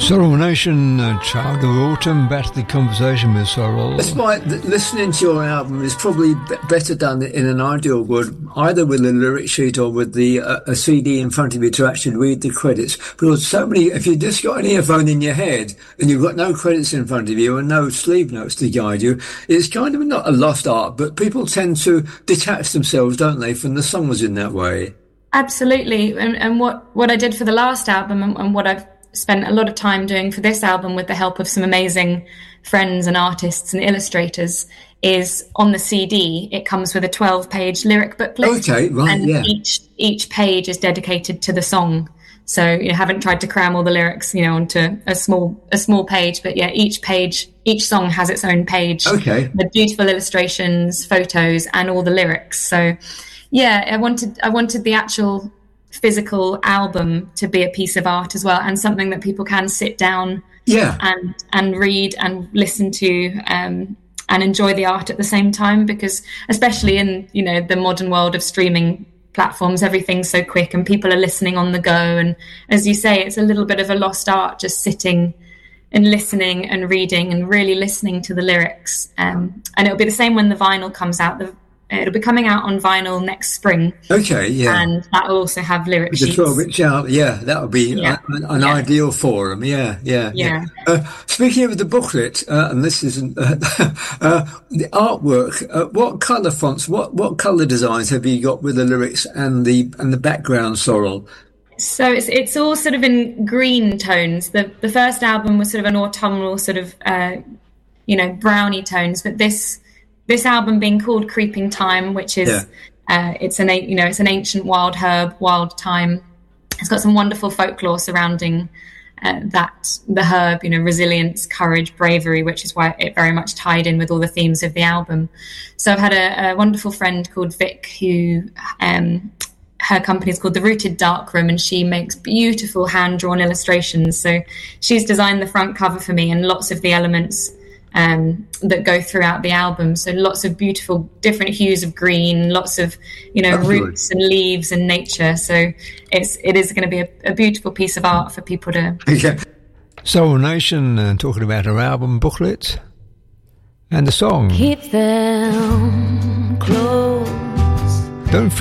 Sorrel Nation, Child of Autumn, back to the conversation with Sorrel. Despite listening to your album is probably better done in an ideal world, either with a lyric sheet or with the a CD in front of you to actually read the credits. Because so many, if you just got an earphone in your head and you've got no credits in front of you and no sleeve notes to guide you, it's kind of not a lost art, but people tend to detach themselves, don't they, from the songs in that way. Absolutely. And what I did for the last album and what I've spent a lot of time doing for this album with the help of some amazing friends and artists and illustrators is on the CD. It comes with a 12-page lyric booklet. Okay, right, and yeah. each page is dedicated to the song. So you haven't tried to cram all the lyrics, onto a small page, but yeah, each song has its own page. Okay. With beautiful illustrations, photos, and all the lyrics. So yeah, I wanted the actual physical album to be a piece of art as well, and something that people can sit down and read and listen to and enjoy the art at the same time, because especially in the modern world of streaming platforms, everything's so quick and people are listening on the go, and as you say, it's a little bit of a lost art just sitting and listening and reading and really listening to the lyrics, and it'll be the same when the vinyl comes out. It'll be coming out on vinyl next spring. Okay, yeah. And that will also have lyric sheets. The 12-inch out, yeah, that would be an ideal forum. Yeah. Speaking of the booklet, and this isn't the artwork. What colour fonts? What colour designs have you got with the lyrics and the background, Sorrel? So it's all sort of in green tones. The first album was sort of an autumnal sort of browny tones, but this album being called Creeping Time, which is it's an ancient wild herb, wild thyme. It's got some wonderful folklore surrounding the herb, resilience, courage, bravery, which is why it very much tied in with all the themes of the album. So I've had a wonderful friend called Vic who her company is called The Rooted Darkroom, and she makes beautiful hand-drawn illustrations. So she's designed the front cover for me and lots of the elements that go throughout the album. So lots of beautiful different hues of green, lots of roots and leaves and nature. So it is going to be a beautiful piece of art for people to. Yeah. Sorrel Nation talking about her album booklet and the song. Keep them close. Don't